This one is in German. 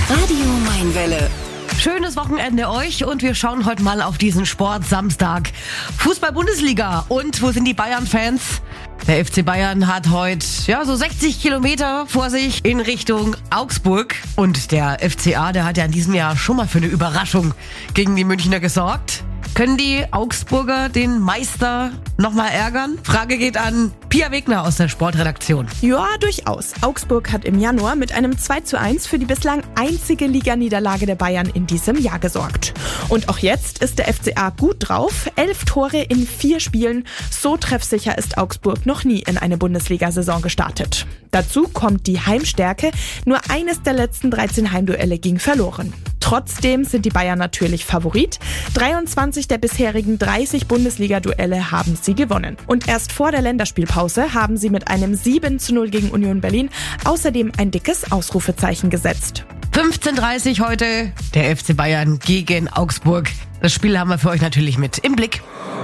Radio Mainwelle. Schönes Wochenende euch und wir schauen heute mal auf diesen Sport-Samstag. Fußball-Bundesliga. Und wo sind die Bayern-Fans? Der FC Bayern hat heute so 60 Kilometer vor sich in Richtung Augsburg. Und der FCA, der hat ja in diesem Jahr schon mal für eine Überraschung gegen die Münchner gesorgt. Können die Augsburger den Meister nochmal ärgern? Frage geht an Pia Wegner aus der Sportredaktion. Ja, durchaus. Augsburg hat im Januar mit einem 2:1 für die bislang einzige Liganiederlage der Bayern in diesem Jahr gesorgt. Und auch jetzt ist der FCA gut drauf. 11 Tore in 4 Spielen. So treffsicher ist Augsburg noch nie in eine Bundesliga-Saison gestartet. Dazu kommt die Heimstärke. Nur eines der letzten 13 Heimduelle ging verloren. Trotzdem sind die Bayern natürlich Favorit. 23 der bisherigen 30 Bundesliga-Duelle haben sie gewonnen. Und erst vor der Länderspielpause haben sie mit einem 7:0 gegen Union Berlin außerdem ein dickes Ausrufezeichen gesetzt. 15:30 heute der FC Bayern gegen Augsburg. Das Spiel haben wir für euch natürlich mit im Blick.